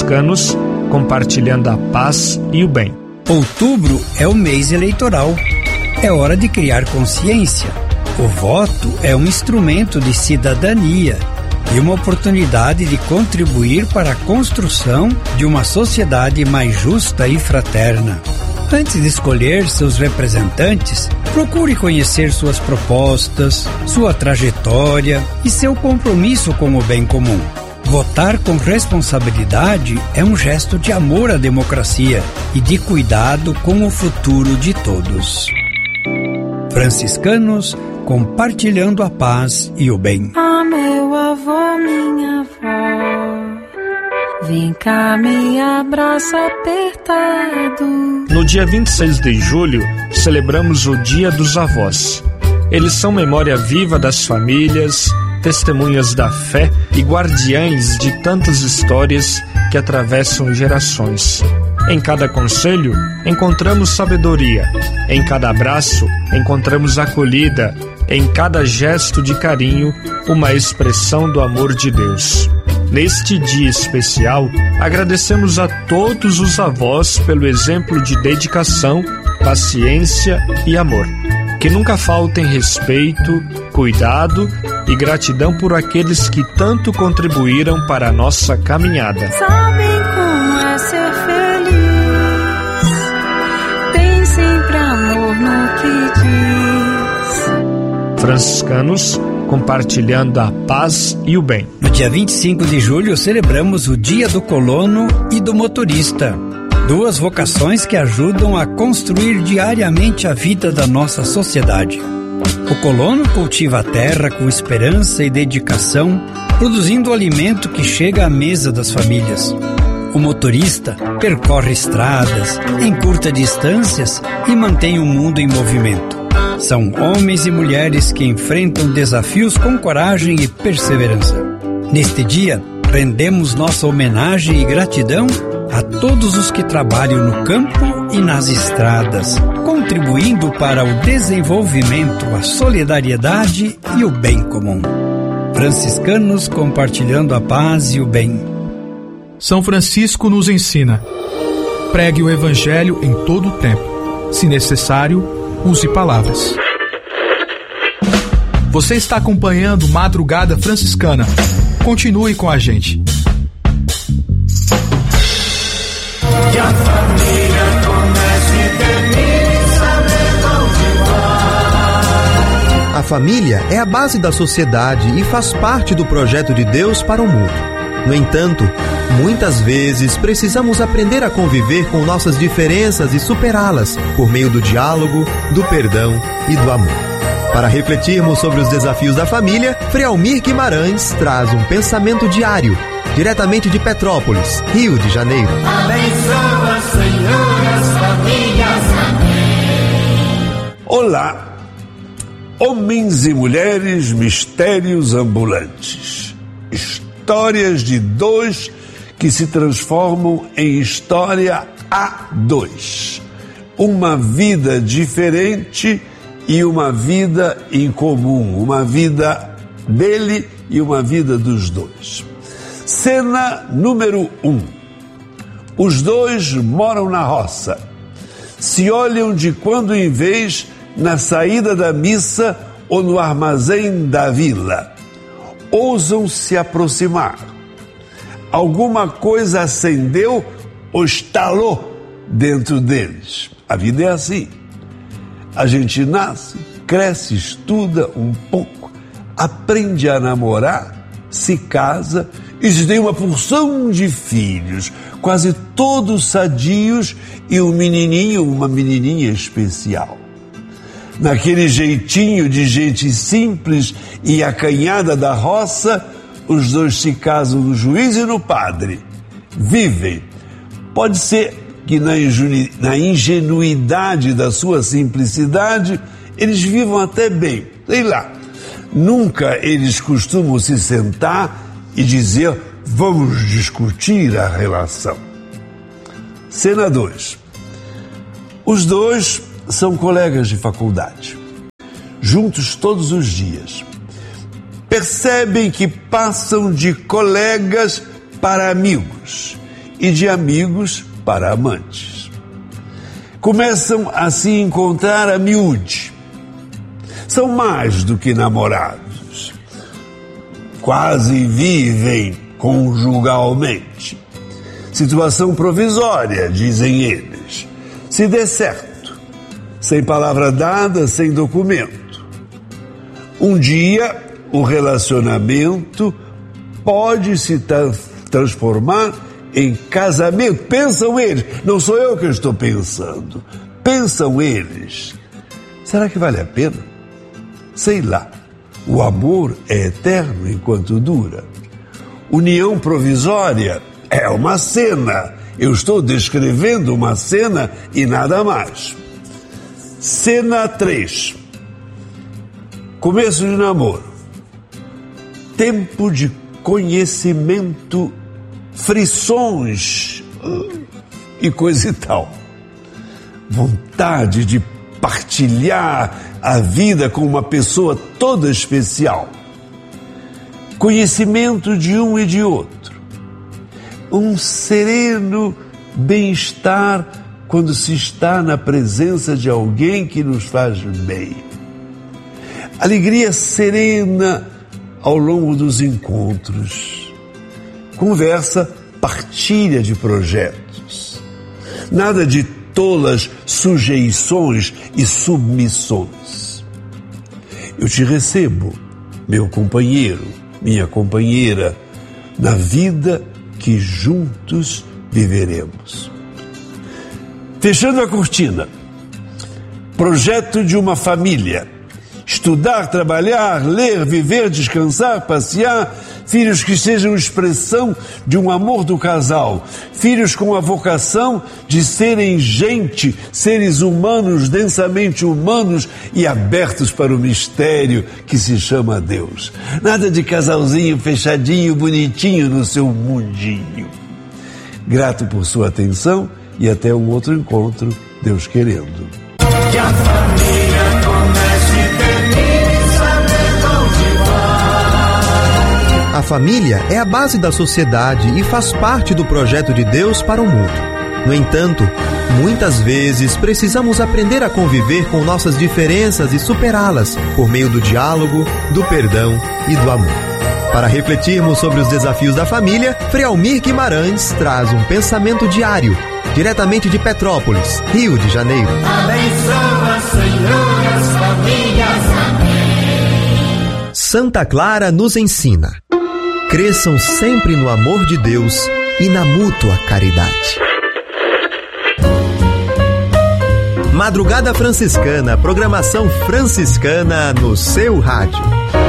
franciscanos, compartilhando a paz e o bem. Outubro é o mês eleitoral. É hora de criar consciência. O voto é um instrumento de cidadania e uma oportunidade de contribuir para a construção de uma sociedade mais justa e fraterna. Antes de escolher seus representantes, procure conhecer suas propostas, sua trajetória e seu compromisso com o bem comum. Votar com responsabilidade é um gesto de amor à democracia e de cuidado com o futuro de todos. Franciscanos, compartilhando a paz e o bem. Ah, meu avô, minha avó, vem cá, me abraça apertado. No dia 26 de julho, celebramos o Dia dos Avós. Eles são memória viva das famílias, testemunhas da fé e guardiães de tantas histórias que atravessam gerações. Em cada conselho, encontramos sabedoria. Em cada abraço, encontramos acolhida. Em cada gesto de carinho, uma expressão do amor de Deus. Neste dia especial, agradecemos a todos os avós pelo exemplo de dedicação, paciência e amor. Que nunca faltem respeito, cuidado e gratidão por aqueles que tanto contribuíram para a nossa caminhada. Sabem como é ser feliz, tem sempre amor no que diz. Franciscanos, compartilhando a paz e o bem. No dia 25 de julho, celebramos o Dia do Colono e do Motorista. Duas vocações que ajudam a construir diariamente a vida da nossa sociedade. O colono cultiva a terra com esperança e dedicação, produzindo o alimento que chega à mesa das famílias. O motorista percorre estradas, encurta distâncias e mantém o mundo em movimento. São homens e mulheres que enfrentam desafios com coragem e perseverança. Neste dia, rendemos nossa homenagem e gratidão a todos os que trabalham no campo e nas estradas, contribuindo para o desenvolvimento, a solidariedade e o bem comum. Franciscanos, compartilhando a paz e o bem. São Francisco nos ensina: pregue o Evangelho em todo o tempo. Se necessário, use palavras. Você está acompanhando Madrugada Franciscana. Continue com a gente. Que a família comece e termine sabendo onde vai. A família é a base da sociedade e faz parte do projeto de Deus para o mundo. No entanto, muitas vezes precisamos aprender a conviver com nossas diferenças e superá-las por meio do diálogo, do perdão e do amor. Para refletirmos sobre os desafios da família, Frei Almir Guimarães traz um pensamento diário, diretamente de Petrópolis, Rio de Janeiro. Abençoa, Senhor, as famílias. Amém. Olá, homens e mulheres, mistérios ambulantes. Histórias de dois que se transformam em história a dois. Uma vida diferente e uma vida em comum. Uma vida dele e uma vida dos dois. Cena número 1. Os dois moram na roça. Se olham de quando em vez na saída da missa ou no armazém da vila. Ousam se aproximar. Alguma coisa acendeu ou estalou dentro deles. A vida é assim. A gente nasce, cresce, estuda um pouco, aprende a namorar, se casa e se tem uma porção de filhos, quase todos sadios e um menininho, uma menininha especial. Naquele jeitinho de gente simples e acanhada da roça, os dois se casam no juiz e no padre. Vivem. Pode ser que na ingenuidade da sua simplicidade, eles vivam até bem. Sei lá, nunca eles costumam se sentar e dizer, vamos discutir a relação. Cena 2. Os dois são colegas de faculdade, juntos todos os dias. Percebem que passam de colegas para amigos e de amigos para amantes. Começam a se encontrar a miúde. São mais do que namorados. Quase vivem conjugalmente. Situação provisória, dizem eles. Se der certo, sem palavra dada, sem documento. Um dia, o relacionamento pode se transformar em casamento. Pensam eles, não sou eu que estou pensando. Pensam eles. Será que vale a pena? Sei lá. O amor é eterno enquanto dura. União provisória é uma cena. Eu estou descrevendo uma cena e nada mais. Cena 3. Começo de namoro. Tempo de conhecimento, frições e coisa e tal. Vontade de partilhar a vida com uma pessoa toda especial. Conhecimento de um e de outro. Um sereno bem-estar quando se está na presença de alguém que nos faz bem. Alegria serena ao longo dos encontros. Conversa, partilha de projetos. Nada de tolas sujeições e submissões. Eu te recebo, meu companheiro, minha companheira, na vida que juntos viveremos. Fechando a cortina. Projeto de uma família. Estudar, trabalhar, ler, viver, descansar, passear. Filhos que sejam expressão de um amor do casal. Filhos com a vocação de serem gente, seres humanos, densamente humanos e abertos para o mistério que se chama Deus. Nada de casalzinho fechadinho, bonitinho no seu mundinho. Grato por sua atenção e até um outro encontro, Deus querendo. Que a família comece e termine, saber onde vai. A família é a base da sociedade e faz parte do projeto de Deus para o mundo. No entanto, muitas vezes precisamos aprender a conviver com nossas diferenças e superá-las por meio do diálogo, do perdão e do amor. Para refletirmos sobre os desafios da família, Frei Almir Guimarães traz um pensamento diário, diretamente de Petrópolis, Rio de Janeiro. Abençoa, Senhor, as famílias. Amém. Santa Clara nos ensina: cresçam sempre no amor de Deus e na mútua caridade. Madrugada Franciscana, programação franciscana no seu rádio.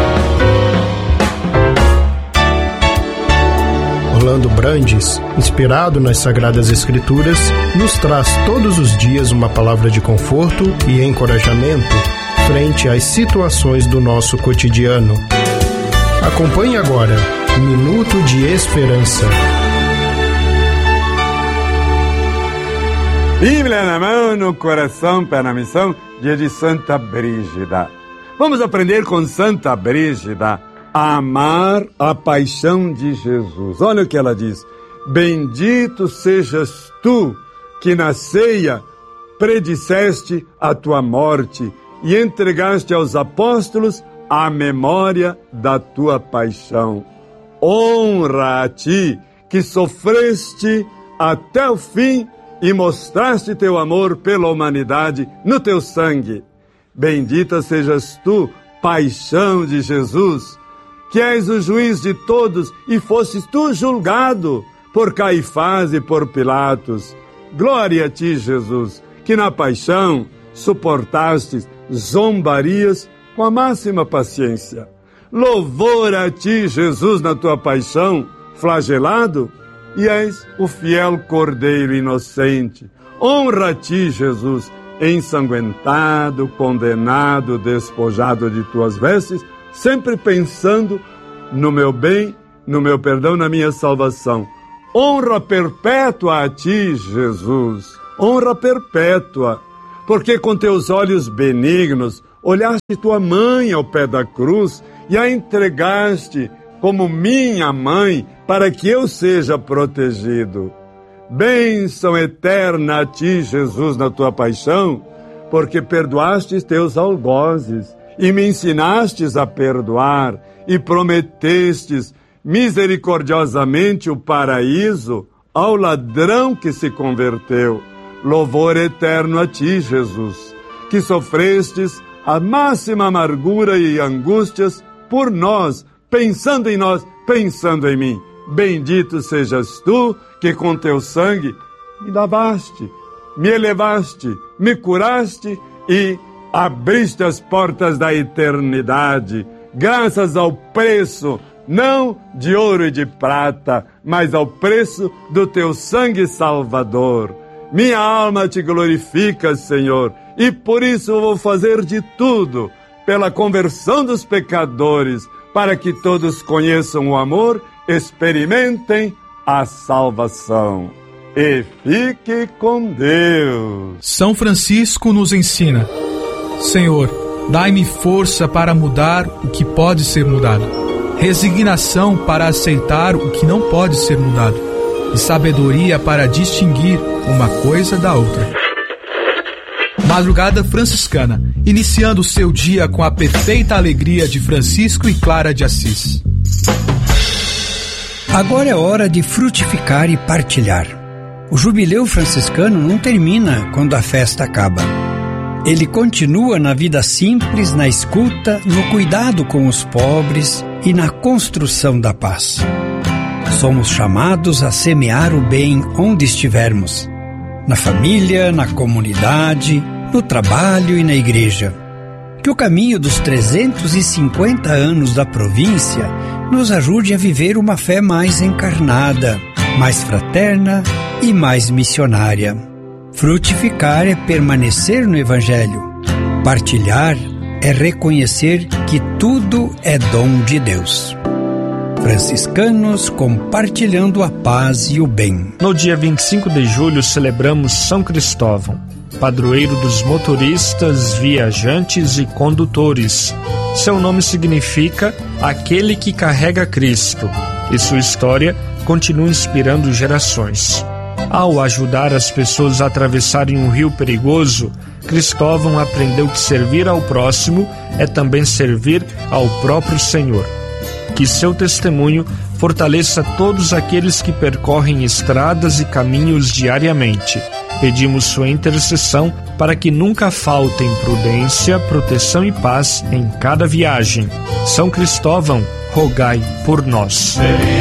Orlando Brandes, inspirado nas Sagradas Escrituras, nos traz todos os dias uma palavra de conforto e encorajamento frente às situações do nosso cotidiano. Acompanhe agora Minuto de Esperança. Bíblia na mão, no coração para a missão, dia de Santa Brígida. Vamos aprender com Santa Brígida a amar a paixão de Jesus. Olha o que ela diz: bendito sejas tu, que na ceia predisseste a tua morte e entregaste aos apóstolos a memória da tua paixão. Honra a ti, que sofreste até o fim e mostraste teu amor pela humanidade no teu sangue. Bendita sejas tu, paixão de Jesus, que és o juiz de todos e fostes tu julgado por Caifás e por Pilatos. Glória a ti, Jesus, que na paixão suportastes zombarias com a máxima paciência. Louvor a ti, Jesus, na tua paixão, flagelado, e és o fiel Cordeiro inocente. Honra a ti, Jesus, ensanguentado, condenado, despojado de tuas vestes, sempre pensando no meu bem, no meu perdão, na minha salvação. Honra perpétua a ti, Jesus. Honra perpétua, porque com teus olhos benignos olhaste tua mãe ao pé da cruz e a entregaste como minha mãe para que eu seja protegido. Bênção eterna a ti, Jesus, na tua paixão, porque perdoastes teus algozes e me ensinastes a perdoar e prometestes misericordiosamente o paraíso ao ladrão que se converteu. Louvor eterno a ti, Jesus, que sofrestes a máxima amargura e angústias por nós, pensando em nós, pensando em mim. Bendito sejas tu, que com teu sangue me lavaste, me elevaste, me curaste e abriste as portas da eternidade, graças ao preço, não de ouro e de prata, mas ao preço do teu sangue salvador. Minha alma te glorifica, Senhor, e por isso eu vou fazer de tudo pela conversão dos pecadores, para que todos conheçam o amor, experimentem a salvação. E fique com Deus. São Francisco nos ensina: Senhor, dai-me força para mudar o que pode ser mudado, resignação para aceitar o que não pode ser mudado, e sabedoria para distinguir uma coisa da outra. Madrugada Franciscana, iniciando o seu dia com a perfeita alegria de Francisco e Clara de Assis. Agora é hora de frutificar e partilhar. O jubileu franciscano não termina quando a festa acaba. Ele continua na vida simples, na escuta, no cuidado com os pobres e na construção da paz. Somos chamados a semear o bem onde estivermos, na família, na comunidade, no trabalho e na igreja. Que o caminho dos 350 anos da província nos ajude a viver uma fé mais encarnada, mais fraterna e mais missionária. Frutificar é permanecer no Evangelho. Partilhar é reconhecer que tudo é dom de Deus. Franciscanos compartilhando a paz e o bem. No dia 25 de julho celebramos São Cristóvão, padroeiro dos motoristas, viajantes e condutores. Seu nome significa aquele que carrega Cristo, e sua história continua inspirando gerações. Ao ajudar as pessoas a atravessarem um rio perigoso, Cristóvão aprendeu que servir ao próximo é também servir ao próprio Senhor. Que seu testemunho fortaleça todos aqueles que percorrem estradas e caminhos diariamente. Pedimos sua intercessão para que nunca faltem prudência, proteção e paz em cada viagem. São Cristóvão, rogai por nós.